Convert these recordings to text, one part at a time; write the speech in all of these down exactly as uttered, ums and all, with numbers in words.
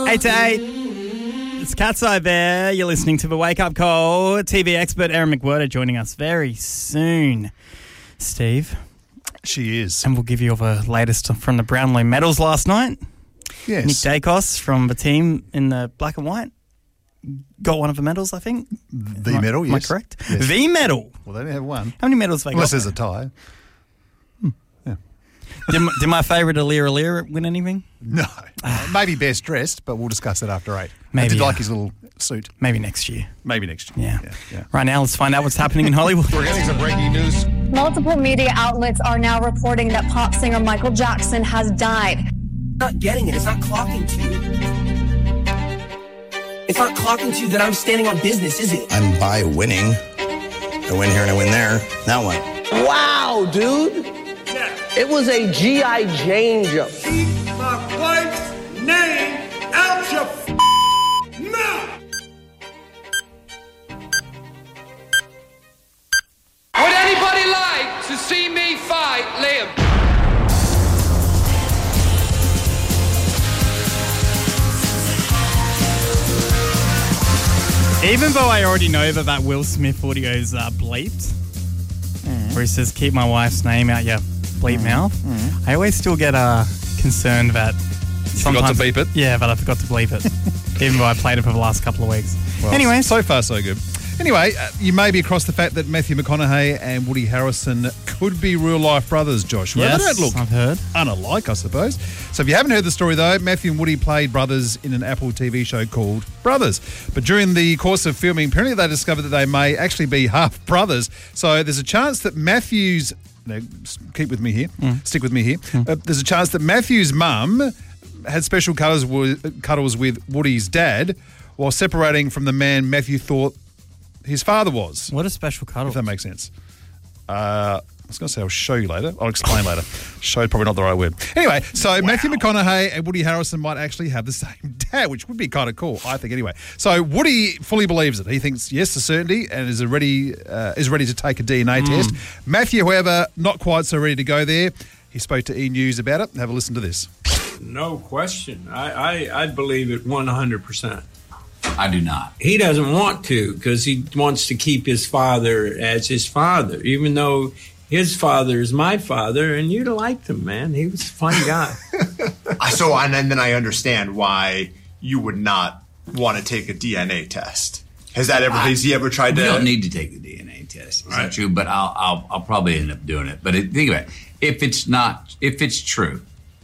Eight to eight. It's Cat's Eye there. You're listening to the Wake Up Call. T V expert Erin McWhirter joining us very soon. Steve. She is. And we'll give you all the latest from the Brownlow medals last night. Yes. Nick Dacos from the team in the black and white got one of the medals, I think. The am I, medal, yes. Am I correct? Yes. The medal. Well, they only have one. How many medals have they Unless got? there's a tie. Hmm. Yeah. did, my, did my favourite Alira Alira win anything? No. Maybe best dressed, but we'll discuss that after eight. Maybe, I did yeah. like his little suit. Maybe next year. Maybe next year. Yeah. yeah, yeah. Right now, let's find out what's happening in Hollywood. We're getting some breaking news. Multiple media outlets are now reporting that pop singer Michael Jackson has died. Not getting it. It's not clocking to you. It's not clocking to you that I'm standing on business, is it? I'm by winning. I win here and I win there. Now what? Wow, dude. Yeah. It was a G I. Jane jump. Keep my wife's name out your f- mouth. Would anybody like to see me fight Liam? Even though I already know that that Will Smith audio is uh, bleeped, mm. where he says, keep my wife's name out your bleep mm. mouth, mm. I always still get uh, concerned that... You forgot to beep it? Yeah, but I forgot to bleep it, even though I played it for the last couple of weeks. Well, anyway. So far, so good. Anyway, uh, you may be across the fact that Matthew McConaughey and Woody Harrelson could be real-life brothers, Joshua. Yes, they don't look I've heard. unalike, I suppose. So if you haven't heard the story, though, Matthew and Woody played brothers in an Apple T V show called Brothers. But during the course of filming, apparently they discovered that they may actually be half brothers. So there's a chance that Matthew's... No, keep with me here. Mm. Stick with me here. Mm. Uh, there's a chance that Matthew's mum had special cuddles with, cuddles with Woody's dad while separating from the man Matthew thought his father was. What a special cuddle. If that makes sense. Uh, I was going to say I'll show you later. I'll explain later. Show probably not the right word. Anyway, so wow. Matthew McConaughey and Woody Harrelson might actually have the same dad, which would be kind of cool, I think, anyway. So Woody fully believes it. He thinks yes to certainty and is ready, uh, is ready to take a D N A mm. test. Matthew, however, not quite so ready to go there. He spoke to E! News about it. Have a listen to this. No question. I, I, I believe it one hundred percent. I do not. He doesn't want to because he wants to keep his father as his father, even though his father is my father, and you'd have liked him, man. He was a fun guy. So, and then I understand why you would not want to take a D N A test. Has that ever? I, has he ever tried we to? We don't need to take the D N A test. Is right. that true? But I'll, I'll, I'll probably end up doing it. But it, think about it. If it's not, if it's true.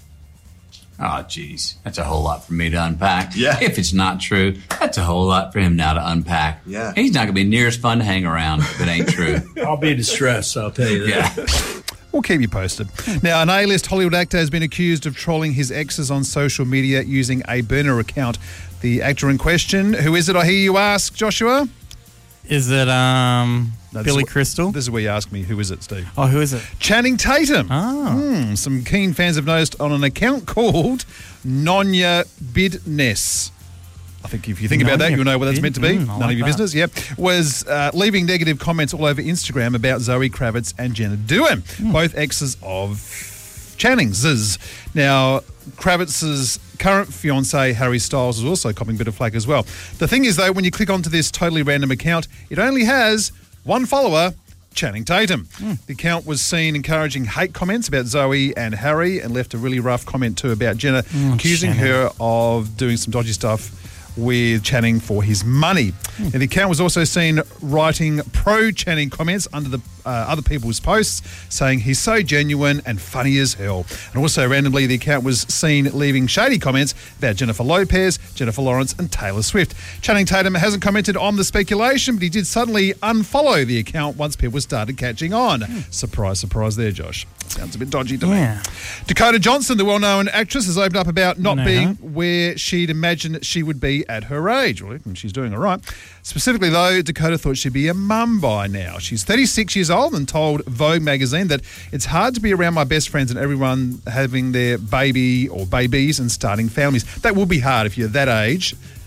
Oh, geez. That's a whole lot for me to unpack. Yeah. If it's not true, that's a whole lot for him now to unpack. Yeah. He's not going to be near as fun to hang around if it ain't true. I'll be distressed, I'll tell you that. Yeah. We'll keep you posted. Now, an A-list Hollywood actor has been accused of trolling his exes on social media using a burner account. The actor in question, who is it, I hear you ask, Joshua? Is it um, no, Billy is Crystal? This is where you ask me, who is it, Steve? Oh, who is it? Channing Tatum. Oh. Mm, some keen fans have noticed on an account called Nonya Bidness. I think if you think Nonya about that, you'll know what that's meant to be. Mm, None like of your that. business, yep. Was uh, leaving negative comments all over Instagram about Zoe Kravitz and Jenna Dewan, mm. both exes of Channing's. Now, Kravitz's current fiancé, Harry Styles, is also copping a bit of flack as well. The thing is, though, when you click onto this totally random account, it only has one follower, Channing Tatum. Mm. The account was seen encouraging hate comments about Zoe and Harry and left a really rough comment too about Jenna, mm, accusing Channing. her of doing some dodgy stuff with Channing for his money. Mm. And the account was also seen writing pro-Channing comments under the uh, other people's posts, saying he's so genuine and funny as hell. And also randomly, the account was seen leaving shady comments about Jennifer Lopez, Jennifer Lawrence and Taylor Swift. Channing Tatum hasn't commented on the speculation, but he did suddenly unfollow the account once people started catching on. Mm. Surprise, surprise there, Josh. Sounds a bit dodgy to yeah. me. Dakota Johnson, the well-known actress, has opened up about not no. being where she'd imagined she would be at her age. Well, she's doing all right. Specifically, though, Dakota thought she'd be a mum by now. She's thirty-six years old and told Vogue magazine that it's hard to be around my best friends and everyone having their baby or babies and starting families. That will be hard if you're that age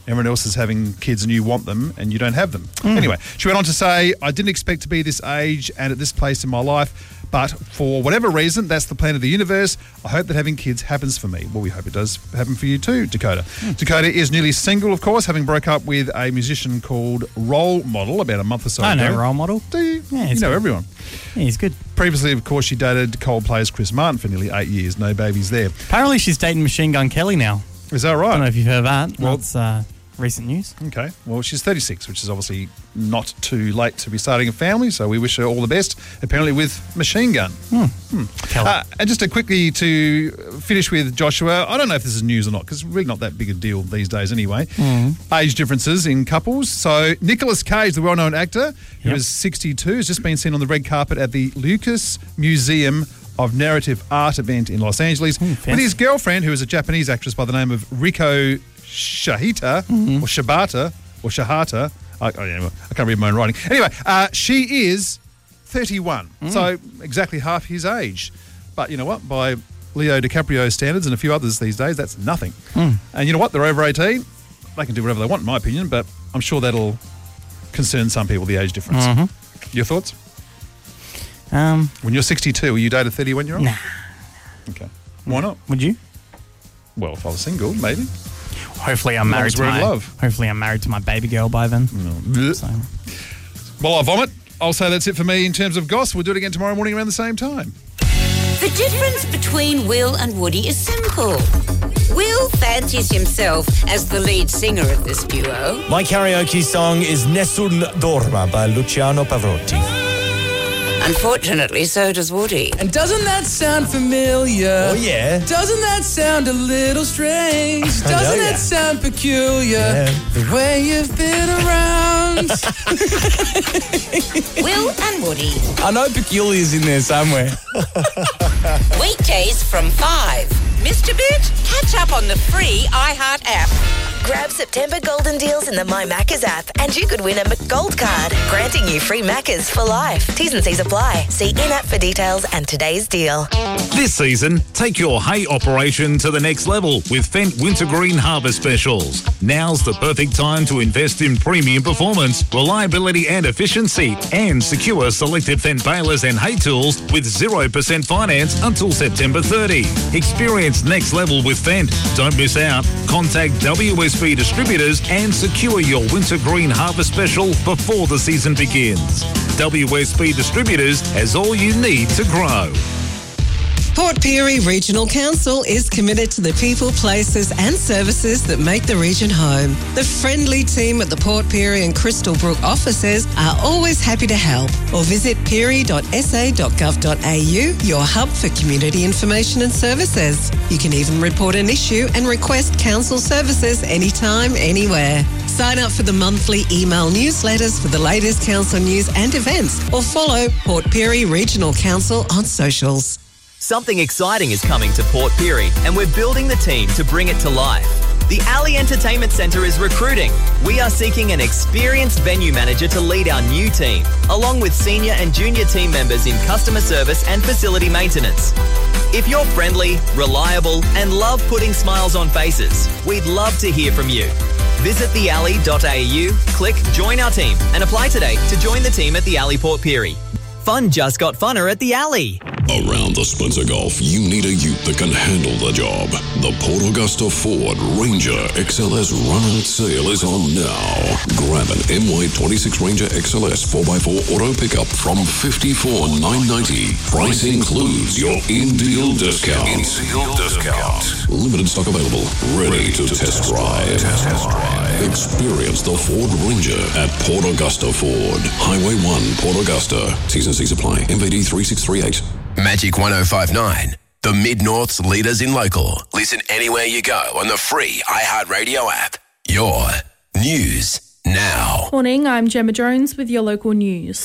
Everyone else is having kids and you want them and you don't have them. Mm. Anyway, she went on to say, I didn't expect to be this age and at this place in my life, but for whatever reason, that's the plan of the universe. I hope that having kids happens for me. Well, we hope it does happen for you too, Dakota. Mm. Dakota is newly single, of course, having broke up with a musician called Role Model about a month or so I ago. know Role Model. Do you? Yeah, you know good. everyone. Yeah, he's good. Previously, of course, she dated Coldplay's Chris Martin for nearly eight years. No babies there. Apparently, she's dating Machine Gun Kelly now. Is that right? I don't know if you've heard that. Well, That's uh, recent news. Okay. Well, she's thirty-six, which is obviously not too late to be starting a family, so we wish her all the best, apparently with Machine Gun. Hmm. Hmm. Uh, and just to quickly to finish with Joshua, I don't know if this is news or not, because it's really not that big a deal these days anyway. Mm. Age differences in couples. So Nicolas Cage, the well-known actor, who Yep. is sixty-two, has just been seen on the red carpet at the Lucas Museum of Narrative Art event in Los Angeles Mm, with fancy. his girlfriend, who is a Japanese actress by the name of Riko Shahita, Mm-hmm. or Shibata, or Shahata. I, I, I can't read my own writing. Anyway, uh, she is thirty-one, Mm. so exactly half his age. But you know what? By Leo DiCaprio standards and a few others these days, that's nothing. Mm. And you know what? They're over eighteen. They can do whatever they want, in my opinion, but I'm sure that'll concern some people, the age difference. Mhm. Your thoughts? Um, When you're sixty-two, will you date a thirty-one-year-old? Nah. Okay. Why not? Would you? Well, if I was single, maybe. Hopefully, I'm As long married as to we're in my. love. Hopefully, I'm married to my baby girl by then. Blech. So, Well, I vomit. I'll say that's it for me in terms of goss. We'll do it again tomorrow morning around the same time. The difference between Will and Woody is simple. Will fancies himself as the lead singer of this duo. My karaoke song is Nessun Dorma by Luciano Pavarotti. Unfortunately, so does Woody. And doesn't that sound familiar? Oh, yeah. Doesn't that sound a little strange? I know, Doesn't yeah. it sound peculiar? Yeah. The way you've been around. Will and Woody. I know peculiar's in there somewhere. Weekdays from five. Missed a bit? Catch up on the free iHeart app. Grab September golden deals in the My Maccas app and you could win a McGold card, granting you free Maccas for life. T's and C's apply. See in-app for details and today's deal. This season, take your hay operation to the next level with Fendt Wintergreen Harvest Specials. Now's the perfect time to invest in premium performance, reliability and efficiency, and secure selected Fendt balers and hay tools with zero percent finance until September thirtieth. Experience next level with Fendt. Don't miss out. Contact W S B Distributors and secure your Wintergreen Harvest Special before the season begins. W S B Distributors has all you need to grow. Port Pirie Regional Council is committed to the people, places and services that make the region home. The friendly team at the Port Pirie and Crystal Brook offices are always happy to help. Or visit pirie dot s a dot gov dot a u, your hub for community information and services. You can even report an issue and request council services anytime, anywhere. Sign up for the monthly email newsletters for the latest council news and events, or follow Port Pirie Regional Council on socials. Something exciting is coming to Port Pirie, and we're building the team to bring it to life. The Alley Entertainment Centre is recruiting. We are seeking an experienced venue manager to lead our new team, along with senior and junior team members in customer service and facility maintenance. If you're friendly, reliable, and love putting smiles on faces, we'd love to hear from you. Visit the alley dot a u, click Join Our Team, and apply today to join the team at the Alley Port Pirie. Fun just got funner at the Alley. Around the Spencer Gulf, you need a ute that can handle the job. The Port Augusta Ford Ranger X L S run-out sale is on now. Grab an M Y twenty-six Ranger X L S four by four auto pickup from fifty-four thousand nine hundred ninety dollars. Price includes your in-deal discount. In-deal discount. Limited stock available. Ready to test drive. Experience the Ford Ranger at Port Augusta Ford. Highway one, Port Augusta. T's and C's apply. M V D three six three eight. Magic one oh five nine, the Mid-North's leaders in local. Listen anywhere you go on the free iHeartRadio app. Your news now. Morning, I'm Gemma Jones with your local news.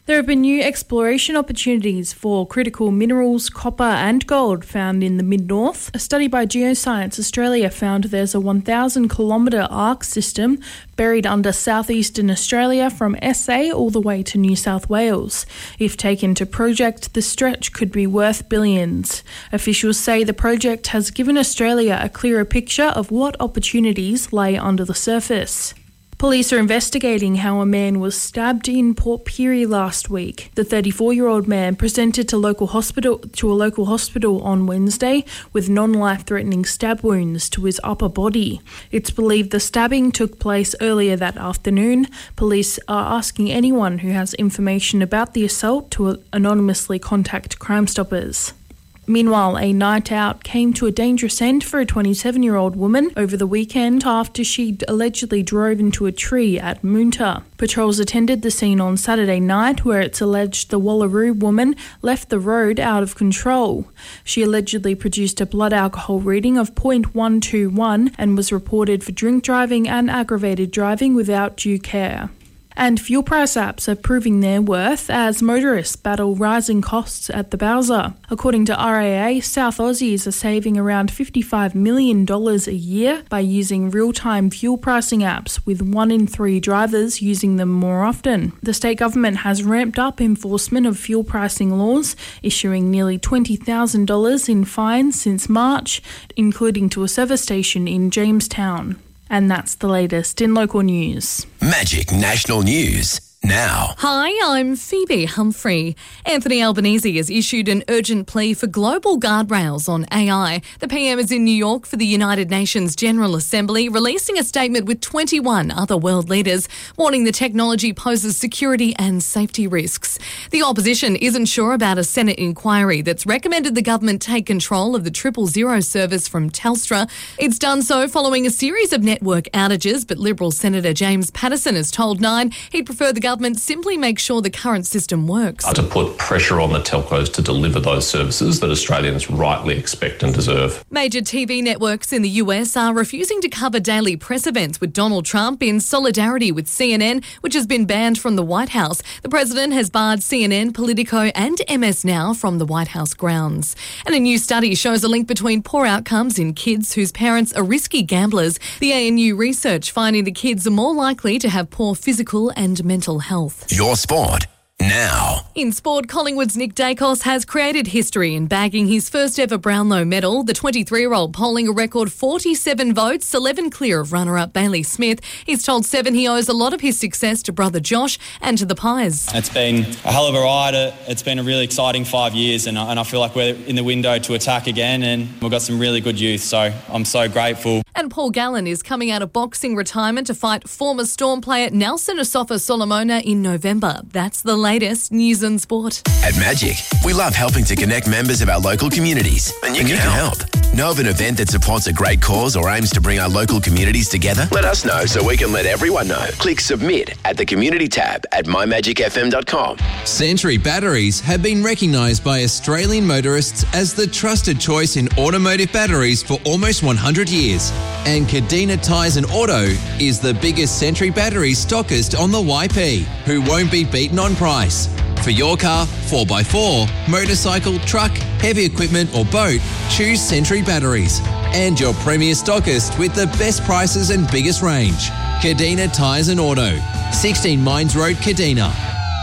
There have been new exploration opportunities for critical minerals, copper and gold found in the mid-north. A study by Geoscience Australia found there's a one thousand kilometre arc system buried under southeastern Australia from S A all the way to New South Wales. If taken to project, the stretch could be worth billions. Officials say the project has given Australia a clearer picture of what opportunities lay under the surface. Police are investigating how a man was stabbed in Port Pirie last week. The thirty-four-year-old man presented to local hospital to a local hospital on Wednesday with non-life-threatening stab wounds to his upper body. It's believed the stabbing took place earlier that afternoon. Police are asking anyone who has information about the assault to anonymously contact Crime Stoppers. Meanwhile, a night out came to a dangerous end for a twenty-seven-year-old woman over the weekend after she allegedly drove into a tree at Moonta. Patrols attended the scene on Saturday night where it's alleged the Wallaroo woman left the road out of control. She allegedly produced a blood alcohol reading of zero point one two one and was reported for drink driving and aggravated driving without due care. And fuel price apps are proving their worth as motorists battle rising costs at the Bowser. According to R A A, South Aussies are saving around fifty-five million dollars a year by using real-time fuel pricing apps, with one in three drivers using them more often. The state government has ramped up enforcement of fuel pricing laws, issuing nearly twenty thousand dollars in fines since March, including to a service station in Jamestown. And that's the latest in local news. Magic National News now. Hi, I'm Phoebe Humphrey. Anthony Albanese has issued an urgent plea for global guardrails on A I. The P M is in New York for the United Nations General Assembly, releasing a statement with twenty-one other world leaders, warning the technology poses security and safety risks. The opposition isn't sure about a Senate inquiry that's recommended the government take control of the triple zero service from Telstra. It's done so following a series of network outages, but Liberal Senator James Paterson has told Nine he'd prefer the government government simply make sure the current system works. To put pressure on the telcos to deliver those services that Australians rightly expect and deserve. Major T V networks in the U S are refusing to cover daily press events with Donald Trump in solidarity with C N N, which has been banned from the White House. The president has barred C N N, Politico and M S Now from the White House grounds. And a new study shows a link between poor outcomes in kids whose parents are risky gamblers. The A N U research finding the kids are more likely to have poor physical and mental health. Your sport now. In sport, Collingwood's Nick Dacos has created history in bagging his first ever Brownlow medal. The twenty-three-year-old polling a record forty-seven votes, eleven clear of runner-up Bailey Smith. He's told Seven he owes a lot of his success to brother Josh and to the Pies. It's been a hell of a ride. It's been a really exciting five years and I, and I feel like we're in the window to attack again and we've got some really good youth, so I'm so grateful. And Paul Gallen is coming out of boxing retirement to fight former Storm player Nelson Asafa Solomona in November. That's the latest news and sport. At Magic, we love helping to connect members of our local communities. And you, and can, you can help. help. Know of an event that supports a great cause or aims to bring our local communities together? Let us know so we can let everyone know. Click submit at the community tab at my magic f m dot com. Century batteries have been recognised by Australian motorists as the trusted choice in automotive batteries for almost one hundred years. And Cadena Tyres and Auto is the biggest Century battery stockist on the Y P, who won't be beaten on price. For your car, four by four, motorcycle, truck, heavy equipment or boat, choose Century Batteries. And your premier stockist with the best prices and biggest range. Cadena Tyres and Auto, sixteen Mines Road, Cadena.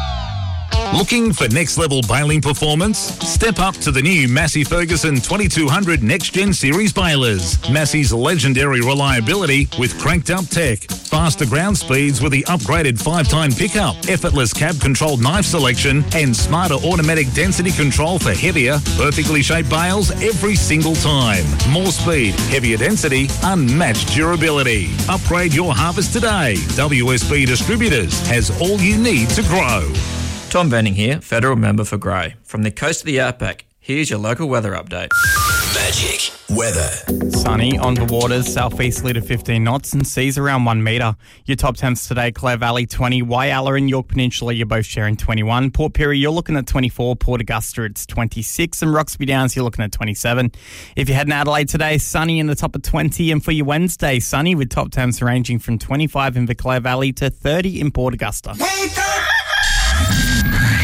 Looking for next-level baling performance? Step up to the new Massey Ferguson twenty-two hundred Next Gen Series balers. Massey's legendary reliability with cranked-up tech, faster ground speeds with the upgraded five-time pickup, effortless cab-controlled knife selection, and smarter automatic density control for heavier, perfectly shaped bales every single time. More speed, heavier density, unmatched durability. Upgrade your harvest today. W S B Distributors has all you need to grow. Tom Benning here, Federal Member for Grey. From the coast of the Outback, here's your local weather update. Magic weather. Sunny on the waters, southeasterly to fifteen knots and seas around one metre. Your top temps today, Clare Valley twenty, Whyalla and York Peninsula, you're both sharing twenty-one. Port Pirie, you're looking at twenty-four. Port Augusta, it's twenty-six. And Roxby Downs, you're looking at twenty-seven. If you're heading Adelaide today, sunny in the top of twenty. And for your Wednesday, sunny with top temps ranging from twenty-five in the Clare Valley to thirty in Port Augusta. Wake up!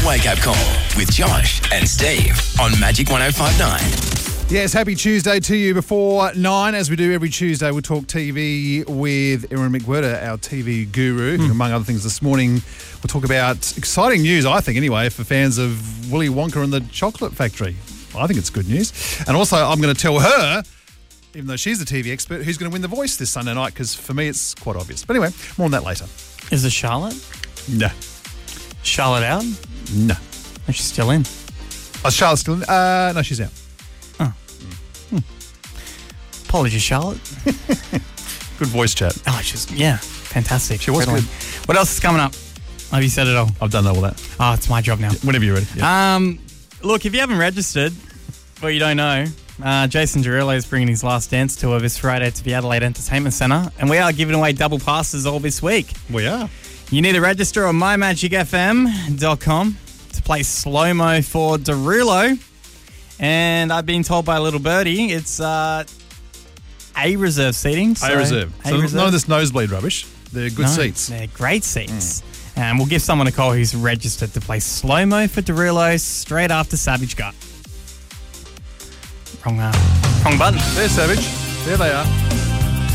wake-up call with Josh and Steve on Magic one oh five point nine. Yes, happy Tuesday to you. Before nine, as we do every Tuesday, we'll talk T V with Erin McWhirter, our T V guru. Mm. Among other things, this morning we'll talk about exciting news, I think anyway, for fans of Willy Wonka and the Chocolate Factory. I think it's good news. And also, I'm going to tell her, even though she's the T V expert, who's going to win The Voice this Sunday night, because for me it's quite obvious. But anyway, more on that later. Is it Charlotte? No. Charlotte out? No. Oh, she's still in. Oh, Charlotte's still in? Uh, no, she's out. Oh. Hmm. Apologies, Charlotte. Good voice chat. Oh, she's, yeah, fantastic. She was Great good. one. What else is coming up? Have you said it all? I've done all that. Oh, it's my job now. Yeah, whenever you're ready. Yeah. Um, look, if you haven't registered, or you don't know, uh, Jason Derulo is bringing his last dance tour this Friday to the Adelaide Entertainment Centre, and we are giving away double passes all this week. We are. You need to register on my magic f m dot com to play slow-mo for Derulo. And I've been told by Little Birdie it's uh, A reserve seating. So A reserve. A So reserve. none of this nosebleed rubbish. They're good No, seats. They're great seats. Mm. And we'll give someone a call who's registered to play slow-mo for Derulo straight after Savage Gut. Wrong, uh, wrong button. There's Savage. There they are.